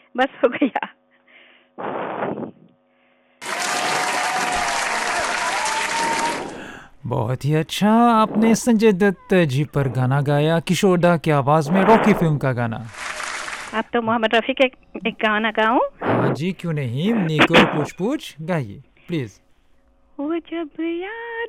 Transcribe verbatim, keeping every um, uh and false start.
बस हो गया। बहुत ही अच्छा, आपने संजय दत्त जी पर गाना गाया, किशोर दा की आवाज में, रॉकी फिल्म का गाना। अब तो मोहम्मद रफ़ी के एक गाना गाऊं? हाँ जी, क्यों नहीं, निकोर पूछ पूछ गाइए प्लीज। वो जब याद